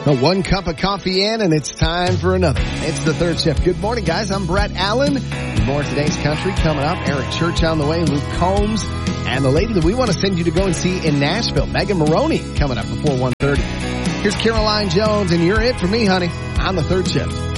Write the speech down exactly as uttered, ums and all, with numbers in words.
The one cup of coffee in, and it's time for another. It's the third shift. Good morning, guys. I'm Brett Allen. More of today's country coming up. Eric Church on the way, Luke Combs, and the lady that we want to send you to go and see in Nashville, Megan Maroney, coming up before one thirty. Here's Caroline Jones, and you're it for me, honey, on the third shift.